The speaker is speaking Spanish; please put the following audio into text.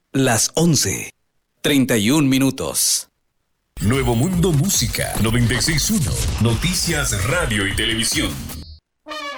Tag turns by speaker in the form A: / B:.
A: Las 11:31.
B: Nuevo Mundo Música 96.1. Noticias, radio y televisión.